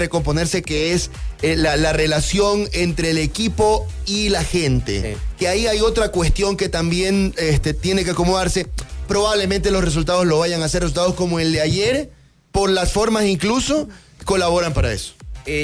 recomponerse, que es la relación entre el equipo y la gente. Sí. Que ahí hay otra cuestión que también tiene que acomodarse. Probablemente los resultados lo vayan a hacer, resultados como el de ayer, por las formas incluso, colaboran para eso.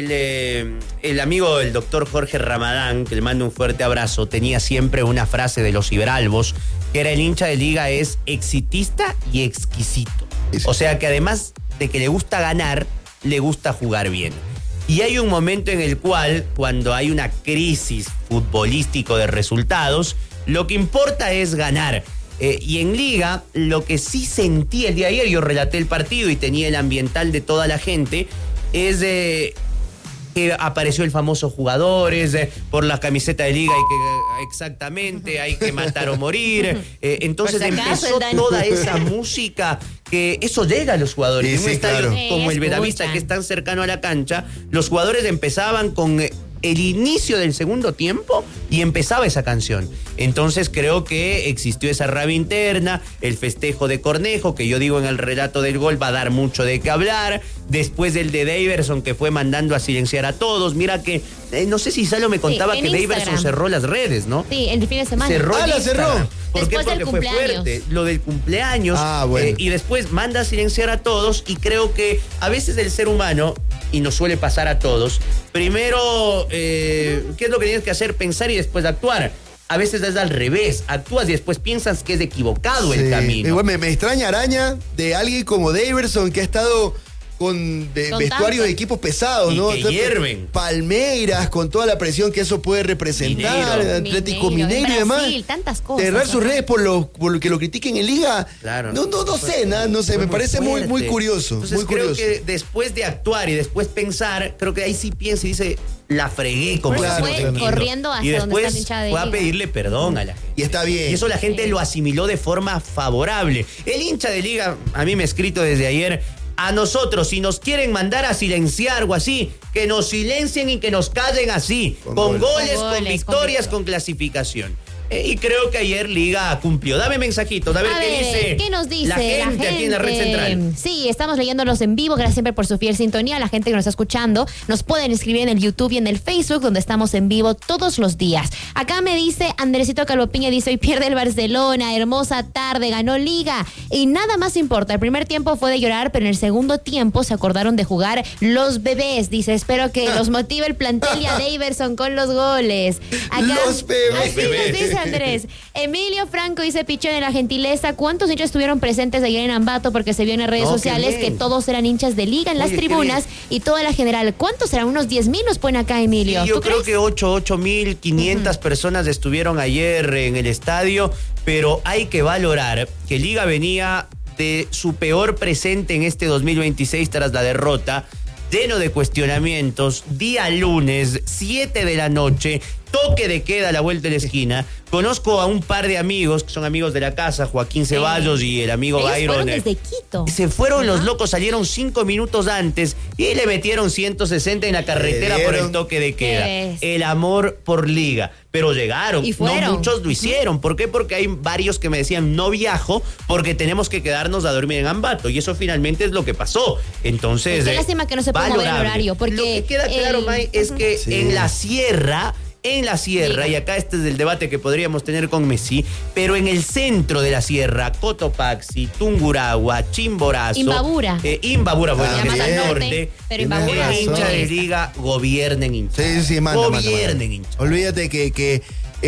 El amigo del doctor Jorge Ramadán, que le mando un fuerte abrazo, tenía siempre una frase de los Iberalbos, que era: el hincha de Liga es exitista y exquisito. Sí. O sea que además de que le gusta ganar, le gusta jugar bien. Y hay un momento en el cual, cuando hay una crisis futbolístico de resultados, lo que importa es ganar. Y en Liga, lo que sí sentí el día de ayer, yo relaté el partido y tenía el ambiental de toda la gente, es que apareció el famoso jugadores, por la camiseta de Liga exactamente, hay que matar o morir. Entonces empezó toda esa música, que eso llega a los jugadores. En un estadio como el Bellavista, que es tan cercano a la cancha, los jugadores empezaban con el inicio del segundo tiempo y empezaba esa canción. Entonces creo que existió esa rabia interna, el festejo de Cornejo, que yo digo en el relato del gol va a dar mucho de qué hablar. Después el de Daverson, que fue mandando a silenciar a todos. Mira que, no sé si Salo me contaba que Daverson cerró las redes, ¿no? Sí, el fin de semana. La cerró. ¿Por qué? Porque fue fuerte. Lo del cumpleaños. Bueno. Y después manda a silenciar a todos, y creo que a veces el ser humano, y nos suele pasar a todos, primero, ¿qué es lo que tienes que hacer? Pensar y después actuar. A veces es al revés, actúas y después piensas que es equivocado el camino. Igual me extraña, Araña, de alguien como Daverson, que ha estado con vestuarios de equipos pesados, ¿no? Que hierven. Palmeiras, con toda la presión que eso puede representar, Atlético Mineiro y demás. Tantas cosas. Cerrar sus redes por lo que lo critiquen en Liga. Claro. No sé, me parece muy curioso. Entonces creo que después de actuar y después pensar, creo que ahí sí piensa y dice: la fregué, como fue corriendo hacia donde está la hinchada de Liga. Fue a pedirle perdón a la gente. Y está bien. Y eso la gente lo asimiló de forma favorable. El hincha de Liga, a mí me ha escrito desde ayer: a nosotros, si nos quieren mandar a silenciar o así, que nos silencien y que nos callen así, con goles, con victorias, con clasificación. Y creo que ayer Liga cumplió. Dame mensajitos, a ver qué dice. ¿Qué nos dice la gente aquí en la red central? Sí, estamos leyéndolos en vivo. Gracias siempre por su fiel sintonía. La gente que nos está escuchando nos pueden escribir en el YouTube y en el Facebook, donde estamos en vivo todos los días. Acá me dice Andresito Calvopiña, dice: hoy pierde el Barcelona, hermosa tarde, ganó Liga y nada más importa. El primer tiempo fue de llorar, pero en el segundo tiempo se acordaron de jugar los bebés. Dice: espero que los motive el plantel y a Daverson con los goles. Acá, los bebés. Así nos dice Andrés. Emilio Franco dice: Pichón de la gentileza, ¿cuántos hinchas estuvieron presentes ayer en Ambato? Porque se vio en las redes sociales que todos eran hinchas de Liga en las tribunas y toda la general. ¿Cuántos serán? Unos 10,000 nos ponen acá, Emilio. Sí, yo creo que 8,500 personas estuvieron ayer en el estadio, pero hay que valorar que Liga venía de su peor presente en este 2026 tras la derrota, lleno de cuestionamientos. Día lunes, 7 de la noche, toque de queda a la vuelta de la esquina. Conozco a un par de amigos que son amigos de la casa, Joaquín Ceballos y el amigo Byron. Fueron desde Quito. Se fueron los locos, salieron 5 minutos antes y le metieron 160 en la carretera por el toque de queda. El amor por Liga. Pero llegaron, no muchos lo hicieron. ¿Por qué? Porque hay varios que me decían: no viajo porque tenemos que quedarnos a dormir en Ambato. Y eso finalmente es lo que pasó. Entonces, qué lástima que no se puede mover el horario. Porque lo que queda claro, May, es que en la sierra, y acá este es el debate que podríamos tener con Messi, pero en el centro de la sierra, Cotopaxi, Tungurahua, Chimborazo, Imbabura, bueno, que es al norte, pero Imbabura, el hincha de Liga gobiernen hinchas. Sí, gobiernen hinchas. Olvídate que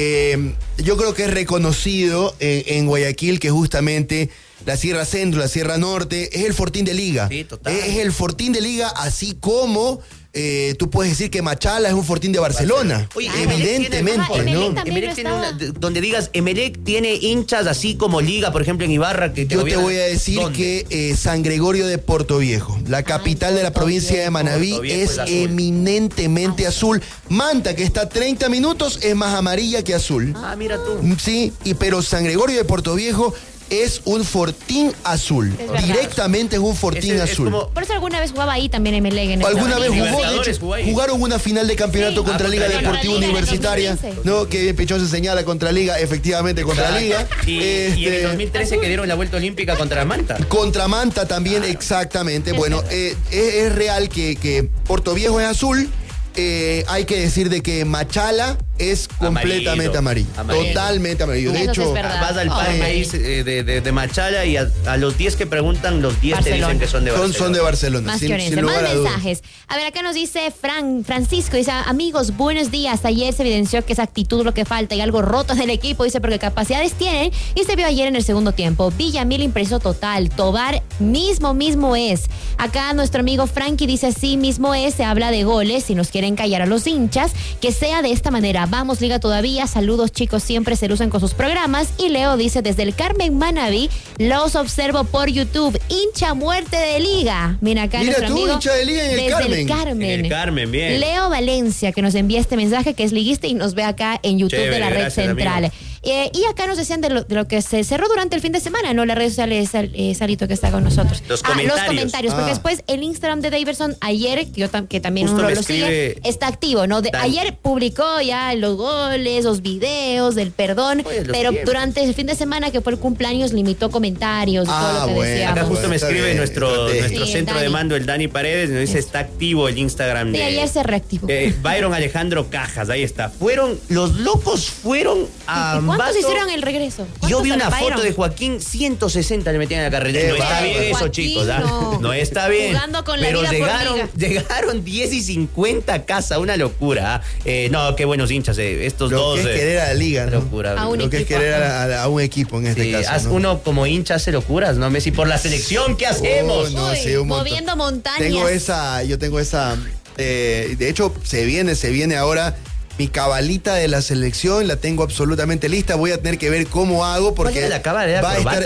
yo creo que es reconocido en Guayaquil que justamente la Sierra Centro, la Sierra Norte, es el fortín de Liga. Sí, total. Es el fortín de Liga, así como tú puedes decir que Machala es un fortín de Barcelona. Oye, evidentemente, ¿no? Emelec tiene donde digas, Emelec tiene hinchas así como Liga, por ejemplo, en Ibarra. Yo te voy a decir que San Gregorio de Portoviejo, la capital de la provincia de Manabí, es eminentemente azul. Manta, que está a 30 minutos, es más amarilla que azul. Mira tú. Sí, pero San Gregorio de Portoviejo es un Fortín azul. Directamente es un Fortín azul. Por eso alguna vez jugaba ahí también Emelec. Alguna vez jugó, de hecho, jugaron una final de campeonato contra Liga Deportiva Universitaria. No, que bien Pichón se señala contra Liga, efectivamente contra Liga. Y en el 2013 que dieron la vuelta olímpica contra Manta. Contra Manta también, exactamente. Bueno, es real que Portoviejo es azul. Hay que decir de que Machala es completamente amarillo. Totalmente amarillo. De hecho, vas al parque de Machala y a los 10 que preguntan, los 10 te dicen que son de Barcelona. Son de Barcelona. Más mensajes. A ver, acá nos dice Francisco, dice, amigos, buenos días. Ayer se evidenció que es actitud lo que falta y algo roto en el equipo, dice, porque capacidades tienen y se vio ayer en el segundo tiempo. Villamil impreso total. Tobar mismo es. Acá nuestro amigo Frankie dice, así mismo es, se habla de goles, si nos quieren callar a los hinchas, que sea de esta manera. Vamos, Liga todavía. Saludos, chicos, siempre se lucen con sus programas. Y Leo dice, desde el Carmen Manaví, los observo por YouTube. Hincha muerte de Liga. Mira acá nuestro amigo. Hincha de Liga en el Carmen. En el Carmen, bien. Leo Valencia, que nos envía este mensaje, que es liguista y nos ve acá en YouTube. Chévere, de la red central. Y acá nos decían de lo que se cerró durante el fin de semana, ¿no? Las redes sociales, Salito, que está con nosotros. Los comentarios. Porque después el Instagram de Daverson, ayer, que también justo uno lo sigue, está activo, ¿no? Ayer publicó ya los goles, los videos, del perdón, pero durante el fin de semana, que fue el cumpleaños, limitó comentarios y todo lo que decíamos. Acá justo me escribe nuestro centro de mando, el Dani Paredes, nos dice, está activo el Instagram de... ayer se reactivó. Byron Alejandro Cajas, ahí está. Los locos fueron a... ¿Cuántos hicieron el regreso? Yo vi una foto de Joaquín, 160 le metían en la carretera. No está bien eso, chicos. No está bien. Jugando con la pero liga llegaron 10 y 50 a casa, una locura. No, qué buenos hinchas. Estos dos. Lo que es querer a la liga, ¿no? Locura. Lo que es querer a un equipo en este caso. ¿no? Uno como hincha hace locuras, ¿no, Messi? Por la selección, ¿qué hacemos? Moviendo montañas. Yo tengo esa. De hecho, se viene ahora. Mi cabalita de la selección la tengo absolutamente lista. Voy a tener que ver cómo hago porque la cabala va a estar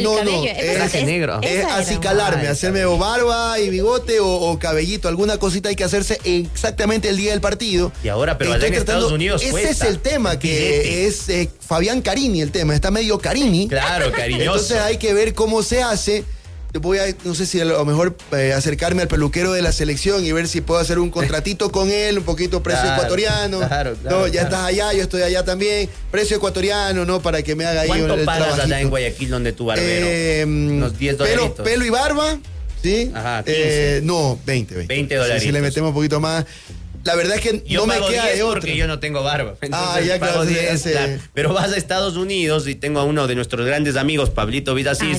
traje negro. Es acicalarme, hacerme o barba y bigote o cabellito, alguna cosita hay que hacerse exactamente el día del partido. Y ahora, pero allá en Estados Unidos ese es el tema, que es Fabián Carini el tema, está medio Carini. Claro, cariñoso. Entonces hay que ver cómo se hace. No sé si a lo mejor acercarme al peluquero de la selección y ver si puedo hacer un contratito con él, un poquito precio ecuatoriano. Claro, estás allá, yo estoy allá también. Precio ecuatoriano, ¿no? Para que me haga ahí el trabajito. ¿Cuánto pagas allá en Guayaquil donde tu barbero? Unos $10. Pelo y barba, ¿sí? Ajá, 15. No, 20. $20. Si le metemos un poquito más. La verdad es que yo no me queda de otro. Porque yo no tengo barba. Entonces ya pago 10, claro. Pero vas a Estados Unidos y tengo a uno de nuestros grandes amigos, Pablito Vidasís,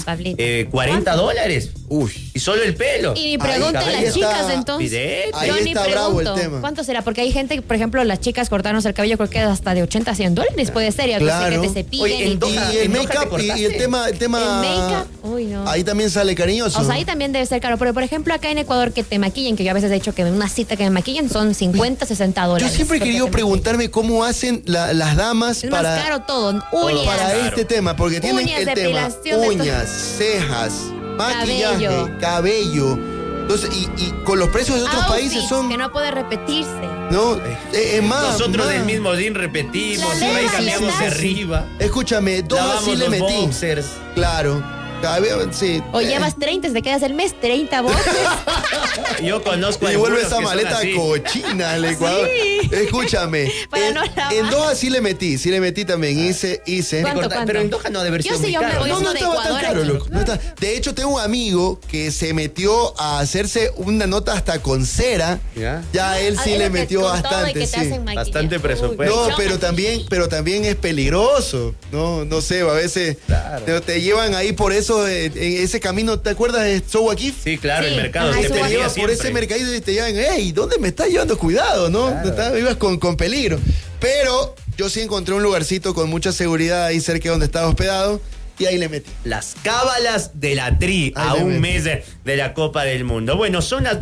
$40. Uy. Y solo el pelo. Y pregunten las chicas entonces. Ahí está bravo el tema. ¿Cuánto será? Porque hay gente, por ejemplo, las chicas cortarnos el cabello, creo que hasta de $80 a $100 puede ser. Y claro. Que te cepillen. Oye, y el make-up y el tema. El make-up, uy, no. Ahí también sale cariñoso. O sea, ahí también debe ser caro. Pero, por ejemplo, acá en Ecuador que te maquillen, que yo a veces he dicho que una cita que me maquillen son $50, $60. Yo siempre he querido preguntarme cómo hacen las damas es para... más caro todo. Uñas. Para este tema, porque tienen el tema uñas, cejas, maquillaje, cabello. Entonces, y con los precios de otros países son... Que no puede repetirse. No, es más... Nosotros del mismo jean repetimos, ahí cambiamos de arriba. Escúchame, dos así le metí. Boxers. Claro. Sí. O llevas 30, te quedas el mes, 30 boxes. Yo conozco. Y vuelve esa maleta cochina al Ecuador. Sí. Escúchame. En Doha sí le metí también. Hice. ¿Cuánto? Pero en Doha no debe ser muy caro. No estaba tan caro, loco. No está. De hecho, tengo un amigo que se metió a hacerse una nota hasta con cera. Ya él sí le metió bastante. Sí. Bastante presupuesto. No, pero también es peligroso. No sé, a veces te llevan ahí por eso. En ese camino, ¿te acuerdas de Sowakif? Sí, claro, el mercado. Te llevan por ese mercadito y te llevan, hey, ¿dónde me estás llevando? Cuidado, ¿no? Claro. Ibas con peligro. Pero yo sí encontré un lugarcito con mucha seguridad ahí cerca de donde estaba hospedado. Y ahí le metí. Las cábalas de la Tri a un mes de la Copa del Mundo. Bueno, son las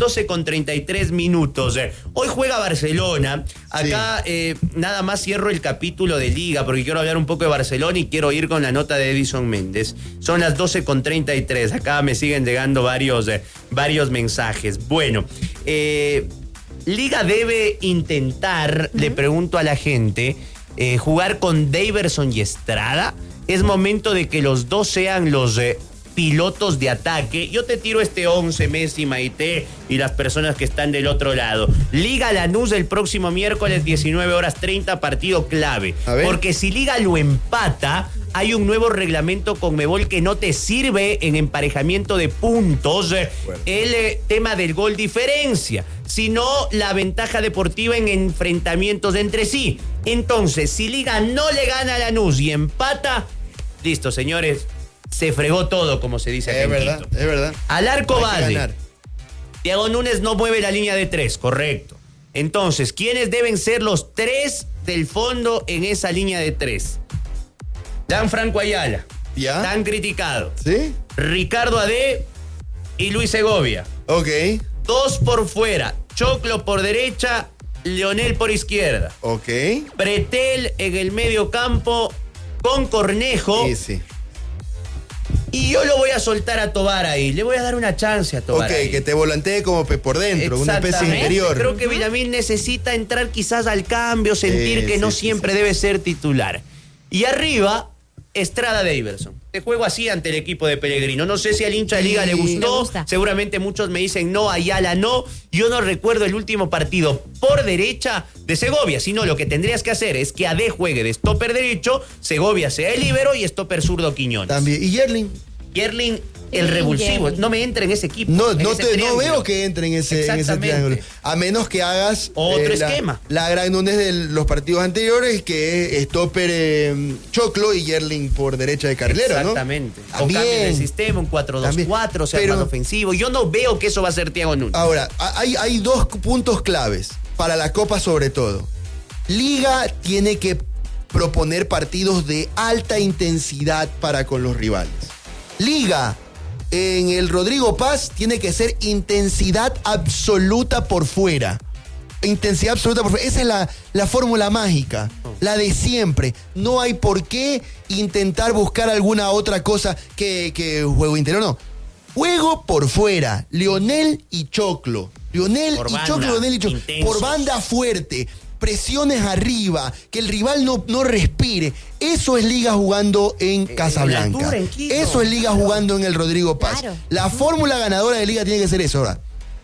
12:33. Hoy juega Barcelona. Acá nada más cierro el capítulo de Liga porque quiero hablar un poco de Barcelona y quiero ir con la nota de Edison Méndez. Son las 12:33. Acá me siguen llegando varios mensajes. Bueno, Liga debe intentar, le pregunto a la gente, jugar con Daverson y Estrada. es momento de que los dos sean los pilotos de ataque. Yo te tiro este 11, Messi, Maite y las personas que están del otro lado. Liga Lanús el próximo miércoles 19:30, partido clave. Porque si Liga lo empata, hay un nuevo reglamento Conmebol que no te sirve en emparejamiento de puntos el tema del gol diferencia, sino la ventaja deportiva en enfrentamientos entre sí. Entonces, si Liga no le gana a Lanús y empata, listo, señores, se fregó todo, como se dice aquí en Quito. Es verdad. Al arco base, Thiago Núñez no mueve la línea de 3, correcto. Entonces, ¿quiénes deben ser los 3 del fondo en esa línea de 3? Gianfranco Ayala, ¿ya? Tan criticado. ¿Sí? Ricardo Ade y Luis Segovia. Ok. 2 por fuera, Choclo por derecha, Leonel por izquierda. Ok. Pretel en el medio campo con Cornejo. Sí. Y yo lo voy a soltar a Tobar ahí. Le voy a dar una chance a Tobar. Ok, ahí. que te volantee como por dentro, una especie de interior. Creo que Villamil necesita entrar quizás al cambio, sentir que no siempre debe ser titular. Y arriba, Estrada Daverson. Te juego así ante el equipo de Pellegrino. No sé si al hincha de Liga le gustó. Seguramente muchos me dicen no, Ayala no. Yo no recuerdo el último partido por derecha de Segovia, sino lo que tendrías que hacer es que Ade juegue de stopper derecho, Segovia sea el líbero y stopper zurdo Quiñones. También. ¿Y Yerling? Yerling, el revulsivo. No me entra en ese equipo. No veo que entre en ese triángulo. A menos que hagas otro esquema. La gran Núñez de los partidos anteriores, que es stopper Choclo y Yerling por derecha de carrilero, exactamente. ¿no? O cambio del sistema, un 4-2-4, sea más ofensivo. Yo no veo que eso va a ser Thiago Núñez. Ahora, hay 2 puntos claves para la Copa sobre todo. Liga tiene que proponer partidos de alta intensidad para con los rivales. Liga en el Rodrigo Paz tiene que ser intensidad absoluta por fuera. Intensidad absoluta por fuera. Esa es la fórmula mágica, la de siempre. No hay por qué intentar buscar alguna otra cosa que juego interior, no. Juego por fuera. Leonel y Choclo. Leonel y Choclo. Por banda fuerte. Presiones arriba, que el rival no respire. Eso es Liga jugando en Casablanca. Eso es Liga jugando en el Rodrigo Paz. Claro. La fórmula ganadora de Liga tiene que ser eso. Ahora,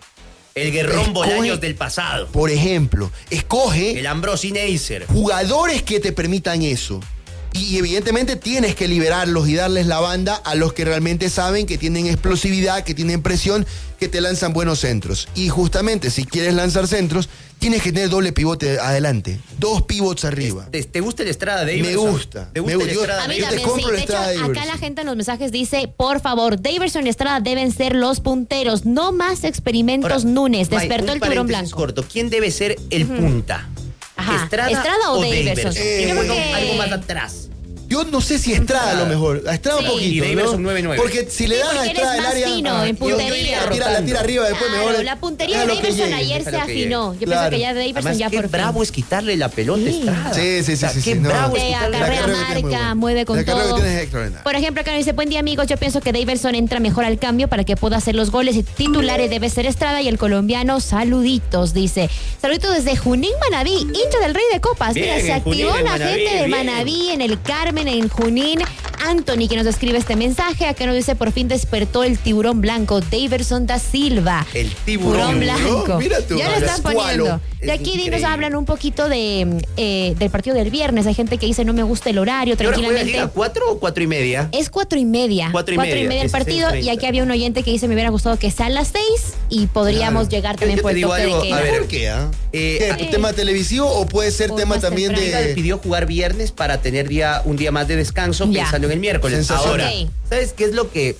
el Guerrón Bolaños del pasado. Por ejemplo, escoge el Ambrosi Neisser. Jugadores que te permitan eso. Y evidentemente tienes que liberarlos y darles la banda a los que realmente saben que tienen explosividad, que tienen presión, que te lanzan buenos centros. Y justamente si quieres lanzar centros, tienes que tener doble pivote adelante. 2 pivots arriba. ¿Te gusta el Estrada Daverson? Me gusta. ¿Te gusta el Estrada? A mí también, sí. De hecho, acá la gente en los mensajes dice, por favor, Daverson y Estrada deben ser los punteros. No más experimentos. Ahora, Núñez. Despertó el tiburón blanco. Corto. ¿Quién debe ser el punta? Ajá. ¿Estrada o Daverson? Algo más atrás. Yo no sé si Estrada a lo mejor. A Estrada un poquito, y Daverson 9-9. Porque si le dan a Estrada el área... Fino, en puntería. La tira arriba después mejor. La puntería de Daverson ayer se afinó. Yo pienso que ya de Daverson ya por fin. Qué bravo es quitarle la pelota a Estrada. Sí. Qué bravo es quitarle la pelota. Acarrea marca, mueve con todo. Por ejemplo, acá nos dice, buen día amigos, yo pienso que Daverson entra mejor al cambio para que pueda hacer los goles y titulares debe ser Estrada y el colombiano, saluditos, dice. Saluditos desde Junín, Manabí, hincha del Rey de Copas. Mira, se activó la gente de Manabí, en el Carmen, en Junín. Anthony, que nos escribe este mensaje, acá nos dice, por fin despertó el tiburón blanco, Daverson da Silva. El tiburón blanco. Mira tú, ya lo están poniendo. De aquí nos hablan un poquito del partido del viernes. Hay gente que dice, no me gusta el horario, tranquilamente. ¿Liga 4 o 4:30? Es 4:30. 4:30 el partido. Y aquí había un oyente que dice, me hubiera gustado que sea a las 6 y podríamos llegar también por el toque de queda. A ver, ¿por qué? ¿Qué? ¿Tema televisivo o puede ser tema también de...? Le pidió jugar viernes para tener un día más de descanso pensando en el miércoles. Ahora, ¿sabes qué es lo que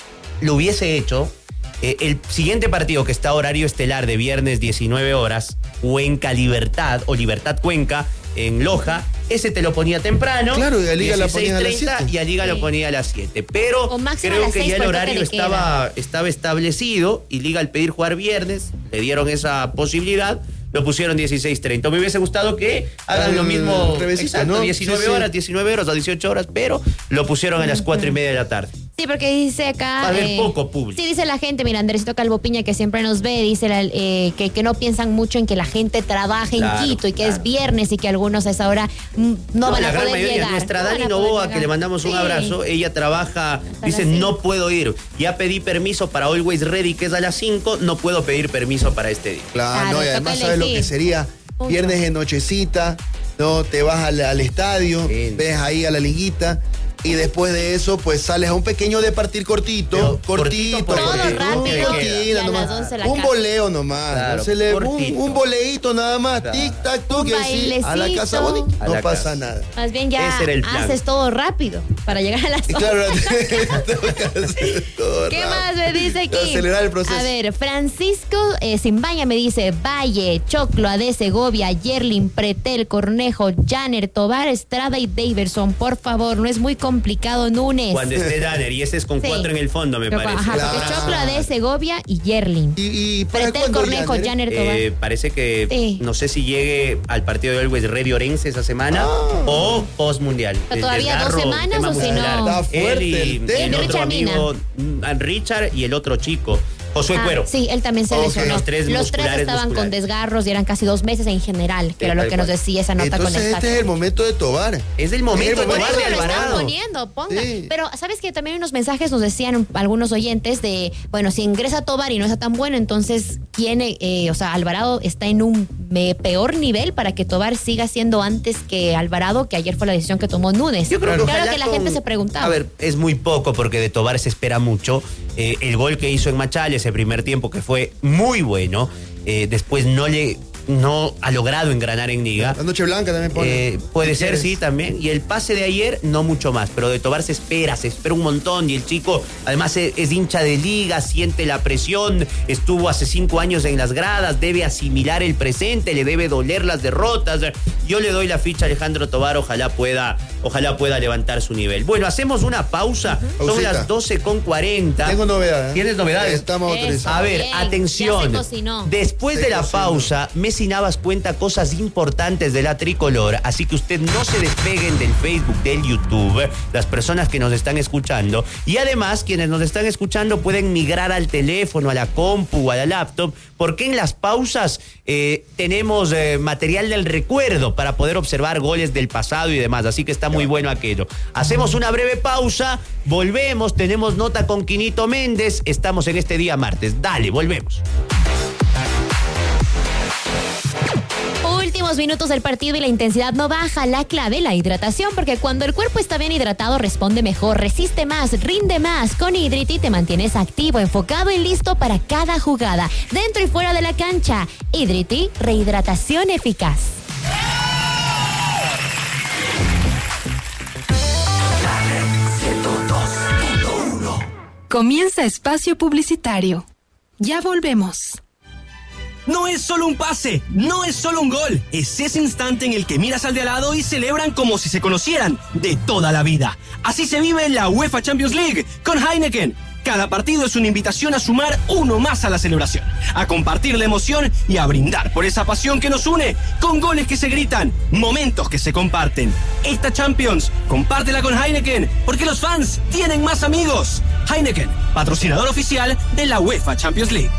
lo hubiese hecho? El siguiente partido que está a horario estelar de viernes 19 horas, Cuenca Libertad o Libertad Cuenca en Loja, ese te lo ponía temprano. Claro, y a Liga la ponía a las 7. Y a Liga lo ponía a las 7. Pero creo que ya el horario estaba establecido y Liga al pedir jugar viernes, le dieron esa posibilidad, lo pusieron 16:30. Me hubiese gustado que hagan lo mismo, exacto, ¿no? 19 horas a 18 horas, pero lo pusieron a las 4:30 de la tarde. Sí, porque dice acá... Va a haber poco público. Sí, dice la gente, mira, Andresito Calvo Piña, que siempre nos ve, dice que no piensan mucho en que la gente trabaje en Quito y que es viernes y que algunos a esa hora no van a poder llegar. Nuestra Dani Novoa, que le mandamos un abrazo, ella trabaja, dice, no puedo ir. Ya pedí permiso para Always Ready, que es a las 5, no puedo pedir permiso para este día. Claro, y además sabes lo que sería viernes en nochecita, ¿no? Te vas al estadio, ves ahí a la liguita. Y después de eso, pues sales a un pequeño departir cortito. Todo rápido. Un voleo nomás. Claro, un voleíto nada más. Claro. Tic, tac, tú, que sí. A la casa bonita. No pasa nada. Más bien ya haces todo rápido para llegar a la zona. Claro, ¿Qué más me dice aquí? Acelerar el proceso. A ver, Francisco Simbaña me dice: Valle, Choclo, Ade, Segovia, Yerlin, Pretel, Cornejo, Janer, Tobar, Estrada y Daverson. Por favor, no es muy complicado, Núñez. Cuando esté Danner, y ese es con 4 en el fondo, me parece. Ajá, porque Choclo, Ade, Segovia y Yerlin. ¿Y Pretel, Cornejo, Janer, Tobar. Parece que no sé si llegue al partido de Always Ready Orense esa semana o post-mundial. ¿Todavía 2 semanas o si no? Está fuerte él y el otro amigo, Richard, y el otro chico, Josué Cuero. Sí, él también se lesionó. Los tres estaban con desgarros y eran casi 2 meses en general, que era lo que nos decía esa nota. Entonces con el este es el momento de Tobar. Es el momento de Tobar de Alvarado. Ponga. Sí. Pero, ¿sabes qué? También unos mensajes nos decían algunos oyentes de, bueno, si ingresa Tobar y no está tan bueno, entonces Alvarado está en un peor nivel para que Tobar siga siendo antes que Alvarado, que ayer fue la decisión que tomó Núñez. Yo creo que la gente se preguntaba. A ver, es muy poco porque de Tobar se espera mucho. El gol que hizo en Machala ese primer tiempo, que fue muy bueno, después no ha logrado engranar en Liga. La Noche Blanca también pone. Puede ser, sí, también. Y el pase de ayer, no mucho más. Pero de Tobar se espera un montón. Y el chico, además, es hincha de Liga, siente la presión. Estuvo hace 5 años en las gradas, debe asimilar el presente, le debe doler las derrotas. Yo le doy la ficha a Alejandro Tobar, ojalá pueda levantar su nivel. Bueno, hacemos una pausa. Son las 12:40. Tengo novedades. ¿Tienes novedades? Estamos autorizados. A ver, atención. Después de la pausa, Messi Navas cuenta cosas importantes de la tricolor, así que usted no se despeguen del Facebook, del YouTube, las personas que nos están escuchando, y además quienes nos están escuchando pueden migrar al teléfono, a la compu, a la laptop, porque en las pausas tenemos material del recuerdo para poder observar goles del pasado y demás, así que está muy bueno aquello. Hacemos una breve pausa, volvemos, tenemos nota con Quinito Méndez, estamos en este día martes. Dale, volvemos. Últimos minutos del partido y la intensidad no baja. La clave, la hidratación, porque cuando el cuerpo está bien hidratado responde mejor, resiste más, rinde más. Con Hidrity te mantienes activo, enfocado y listo para cada jugada, dentro y fuera de la cancha. Hidrity, rehidratación eficaz. Comienza espacio publicitario. Ya volvemos. No es solo un pase, no es solo un gol, es ese instante en el que miras al de al lado y celebran como si se conocieran de toda la vida. Así se vive la UEFA Champions League con Heineken. Cada partido es una invitación a sumar uno más a la celebración, a compartir la emoción y a brindar por esa pasión que nos une, con goles que se gritan, momentos que se comparten. Esta Champions, compártela con Heineken, porque los fans tienen más amigos. Heineken, patrocinador oficial de la UEFA Champions League.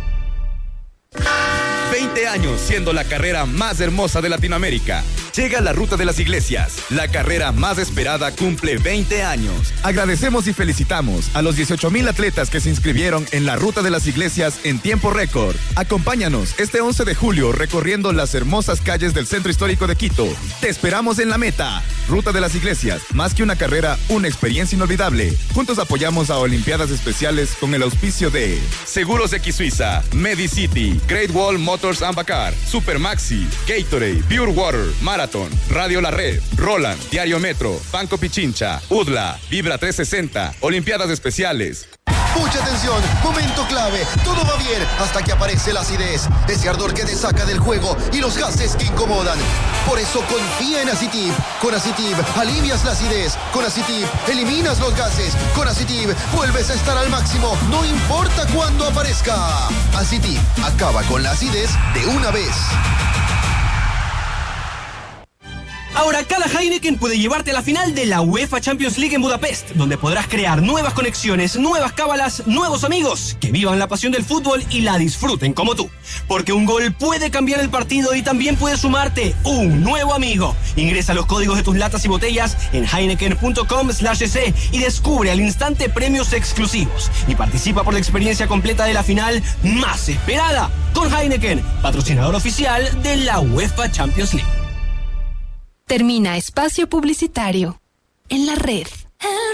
20 años siendo la carrera más hermosa de Latinoamérica. Llega la Ruta de las Iglesias. La carrera más esperada cumple 20 años. Agradecemos y felicitamos a los 18,000 atletas que se inscribieron en la Ruta de las Iglesias en tiempo récord. Acompáñanos este 11 de julio recorriendo las hermosas calles del Centro Histórico de Quito. Te esperamos en la meta. Ruta de las Iglesias, más que una carrera, una experiencia inolvidable. Juntos apoyamos a Olimpiadas Especiales con el auspicio de Seguros X Suiza, Medicity, Great Wall Motors and Bacar, Supermaxi, Gatorade, Pure Water, Marathon, Radio La Red, Roland, Diario Metro, Banco Pichincha, UDLA, Vibra 360, Olimpiadas Especiales. Mucha atención, momento clave, todo va bien hasta que aparece la acidez, ese ardor que te saca del juego y los gases que incomodan. Por eso confía en Acitib. Con Acitib alivias la acidez, con Acitib eliminas los gases, con Acitib vuelves a estar al máximo, no importa cuándo aparezca. Acitib acaba con la acidez de una vez. Ahora cada Heineken puede llevarte a la final de la UEFA Champions League en Budapest, donde podrás crear nuevas conexiones, nuevas cábalas, nuevos amigos, que vivan la pasión del fútbol y la disfruten como tú. Porque un gol puede cambiar el partido y también puede sumarte un nuevo amigo. Ingresa los códigos de tus latas y botellas en heineken.com/EC y descubre al instante premios exclusivos. Y participa por la experiencia completa de la final más esperada con Heineken, patrocinador oficial de la UEFA Champions League. Termina espacio publicitario en la red. El